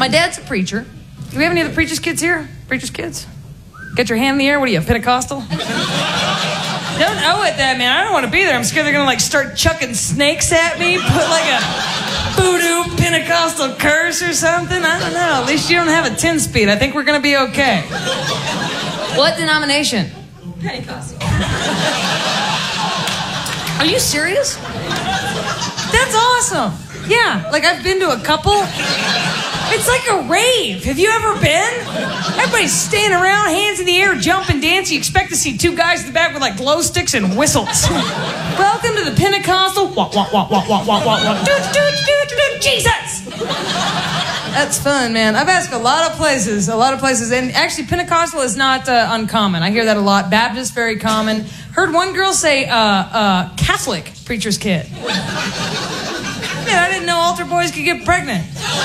My dad's a preacher. Do we have any of the preacher's kids here? Preacher's kids? Get your hand in the air. What are you, Pentecostal? Don't owe it that, man. I don't want to be there. I'm scared they're going to, like, start chucking snakes at me, put, like, a voodoo Pentecostal curse or something. I don't know. At least you don't have a 10-speed. I think we're going to be okay. What denomination? Pentecostal. Are you serious? That's awesome. Yeah, like I've been to a couple. It's like a rave. Have you ever been? Everybody's standing around, hands in the air, jumping, dancing. You expect to see two guys in the back with like glow sticks and whistles. Welcome to the Pentecostal. Wah, wah, wah, wah, wah, wah, wah, wah. Jesus! That's fun, man. I've asked a lot of places, and actually Pentecostal is not uncommon. I hear that a lot. Baptist, very common. Heard one girl say Catholic preacher's kid. Man, I didn't know altar boys could get pregnant.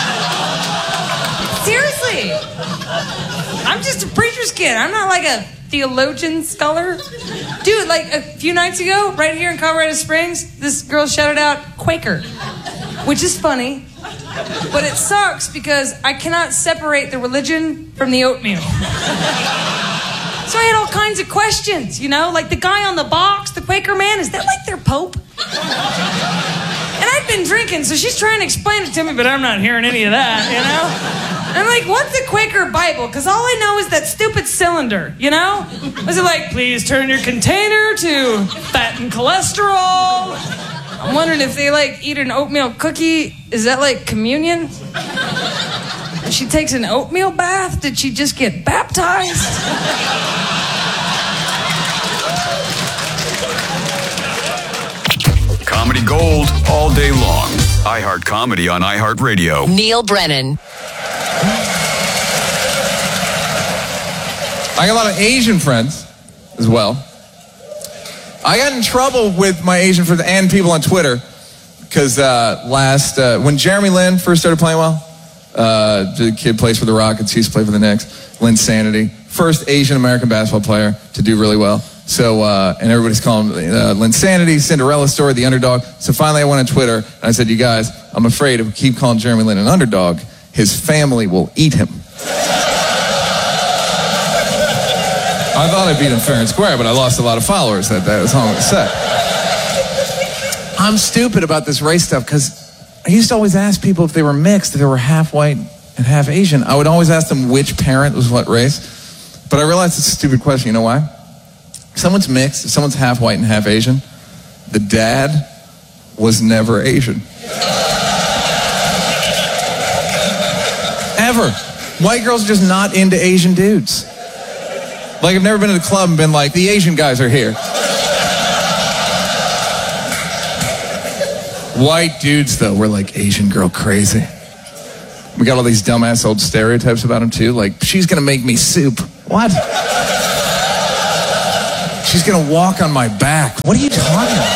Seriously. I'm just a preacher's kid. I'm not like a theologian scholar. Dude, like a few nights ago, right here in Colorado Springs, this girl shouted out Quaker, which is funny, but it sucks because I cannot separate the religion from the oatmeal. So I had all kinds of questions, you know, like the guy on the box, the Quaker man, is that like their pope? And I'd been drinking, so she's trying to explain it to me, but I'm not hearing any of that, you know? I'm like, what's the Quaker Bible? Because all I know is that stupid cylinder, you know? Was it like, please turn your container to fat and cholesterol? I'm wondering if they, like, eat an oatmeal cookie. Is that, like, communion? If she takes an oatmeal bath, did she just get baptized? Comedy gold all day long. iHeart Comedy on iHeartRadio. Neil Brennan. I got a lot of Asian friends as well. I got in trouble with my Asian friends and people on Twitter because when Jeremy Lin first started playing well, the kid plays for the Rockets, he used to play for the Knicks, Linsanity, first Asian American basketball player to do really well. So, and everybody's calling him Linsanity, Cinderella story, the underdog. So finally I went on Twitter and I said, you guys, I'm afraid if we keep calling Jeremy Lin an underdog, his family will eat him. I thought I beat him fair and square, but I lost a lot of followers that was all I'm going to say. I'm stupid about this race stuff because I used to always ask people if they were mixed, if they were half white and half Asian. I would always ask them which parent was what race. But I realized it's a stupid question. You know why? If someone's mixed, if someone's half white and half Asian, the dad was never Asian. Ever. White girls are just not into Asian dudes. Like, I've never been to the club and been like, the Asian guys are here. White dudes, though, we're like Asian girl crazy. We got all these dumbass old stereotypes about them, too. Like, she's going to make me soup. What? She's going to walk on my back. What are you talking about?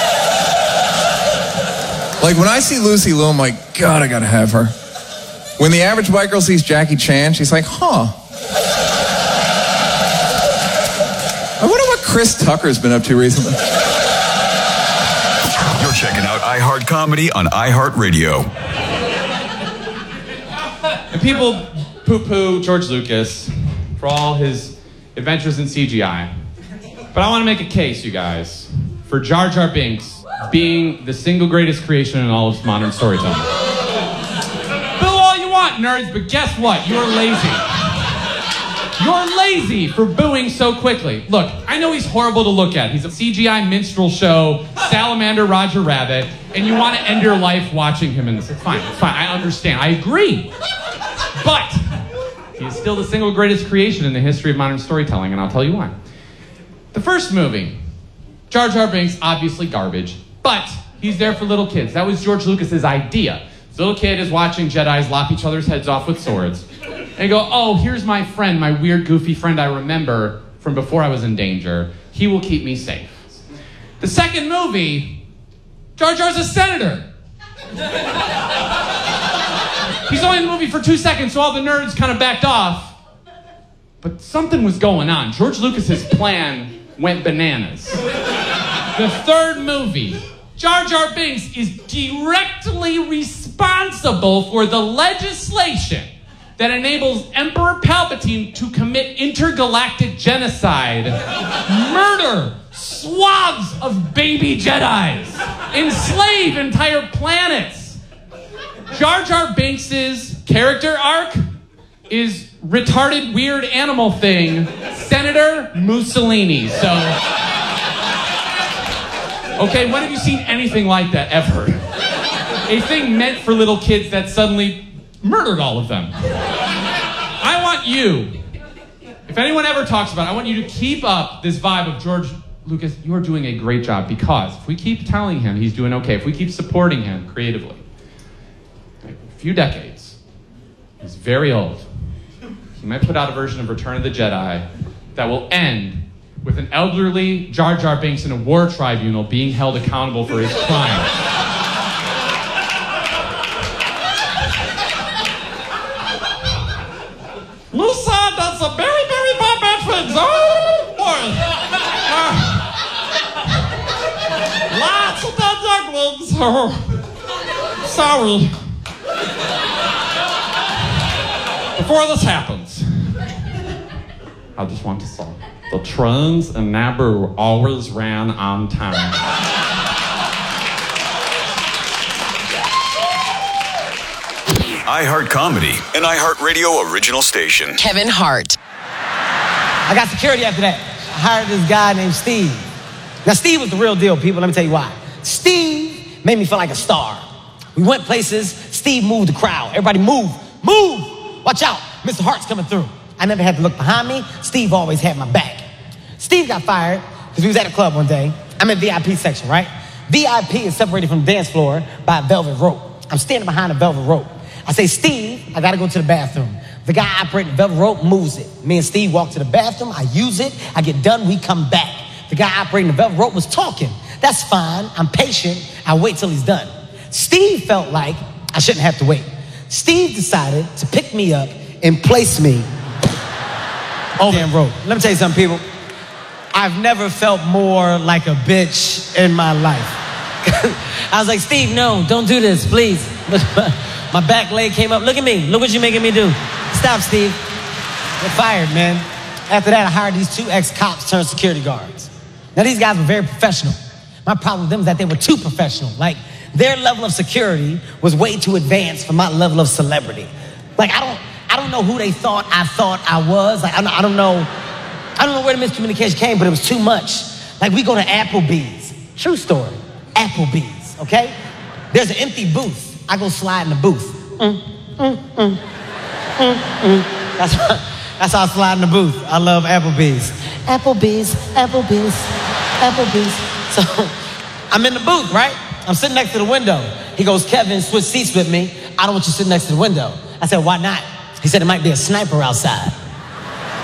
Like, when I see Lucy Liu, I'm like, God, I got to have her. When the average white girl sees Jackie Chan, she's like, huh. I wonder what Chris Tucker's been up to recently. You're checking out iHeart Comedy on iHeartRadio. And people poo-poo George Lucas for all his adventures in CGI. But I want to make a case, you guys, for Jar Jar Binks being the single greatest creation in all of modern storytelling. Boo all you want, nerds, but guess what? You're lazy. You're lazy for booing so quickly. Look, I know he's horrible to look at. He's a CGI minstrel show, Salamander Roger Rabbit, and you want to end your life watching him in this. It's fine. I understand. I agree. But he is still the single greatest creation in the history of modern storytelling, and I'll tell you why. The first movie, Jar Jar Binks, obviously garbage, but he's there for little kids. That was George Lucas's idea. This little kid is watching Jedis lop each other's heads off with swords. And go, oh, here's my friend, my weird, goofy friend I remember from before I was in danger. He will keep me safe. The second movie, Jar Jar's a senator. He's only in the movie for 2 seconds, so all the nerds kind of backed off. But something was going on. George Lucas's plan went bananas. The third movie, Jar Jar Binks is directly responsible for the legislation that enables Emperor Palpatine to commit intergalactic genocide, murder swaths of baby Jedis, enslave entire planets. Jar Jar Binks' character arc is retarded weird animal thing, Senator Mussolini. So, okay, when have you seen anything like that ever? A thing meant for little kids that suddenly murdered all of them. I want you, if anyone ever talks about it, I want you to keep up this vibe of George Lucas, you're doing a great job, because if we keep telling him he's doing okay, if we keep supporting him creatively, like a few decades, he's very old, he might put out a version of Return of the Jedi that will end with an elderly Jar Jar Binks in a war tribunal being held accountable for his crimes. Musa does some very, very bad things. Oh, boy. Lots of bad ones. Oh, sorry. Before this happens, I just want to say, the trains in Naboo always ran on time. iHeart Comedy, an iHeart Radio original station. Kevin Hart. I got security after that. I hired this guy named Steve. Now, Steve was the real deal, people. Let me tell you why. Steve made me feel like a star. We went places. Steve moved the crowd. Everybody move. Move! Watch out. Mr. Hart's coming through. I never had to look behind me. Steve always had my back. Steve got fired because we was at a club one day. I'm in VIP section, right? VIP is separated from the dance floor by a velvet rope. I'm standing behind a velvet rope. I say, Steve, I gotta go to the bathroom. The guy operating the velvet rope moves it. Me and Steve walk to the bathroom. I use it. I get done. We come back. The guy operating the velvet rope was talking. That's fine. I'm patient. I wait till he's done. Steve felt like I shouldn't have to wait. Steve decided to pick me up and place me over the rope. Let me tell you something, people. I've never felt more like a bitch in my life. I was like, Steve, no, don't do this, please. My back leg came up. Look at me. Look what you're making me do. Stop, Steve. Get fired, man. After that, I hired these 2 ex-cops turned security guards. Now, these guys were very professional. My problem with them is that they were too professional. Like, their level of security was way too advanced for my level of celebrity. Like, I don't know who they thought I was. Like, I don't know where the miscommunication came, but it was too much. Like, we go to Applebee's. True story. Applebee's, okay? There's an empty booth. I go slide in the booth. That's how I slide in the booth. I love Applebee's. Applebee's. So I'm in the booth, right? I'm sitting next to the window. He goes, Kevin, switch seats with me. I don't want you sitting next to the window. I said, why not? He said, it might be a sniper outside.